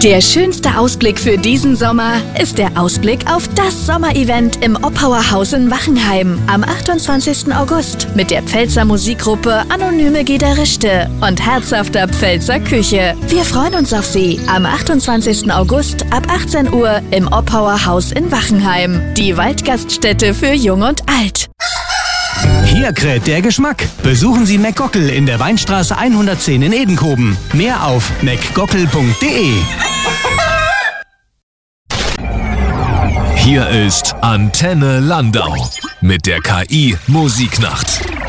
Der schönste Ausblick für diesen Sommer ist der Ausblick auf das Sommerevent im Oppauer Haus in Wachenheim am 28. August mit der Pfälzer Musikgruppe Anonyme Gitarriste und herzhafter Pfälzer Küche. Wir freuen uns auf Sie am 28. August ab 18 Uhr im Oppauer Haus in Wachenheim, die Waldgaststätte für Jung und Alt. Hier kräht der Geschmack. Besuchen Sie McGockel in der Weinstraße 110 in Edenkoben. Mehr auf mcgockel.de. Hier ist Antenne Landau mit der KI Musiknacht.